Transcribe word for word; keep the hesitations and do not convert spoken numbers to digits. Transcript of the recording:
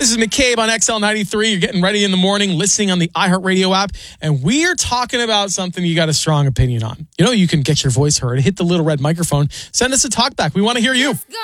This is McCabe on X L ninety-three. You're getting ready in the morning, listening on the iHeartRadio app, and we are talking about something you got a strong opinion on. You know, you can get your voice heard. Hit the little red microphone. Send us a talk back. We want to hear you.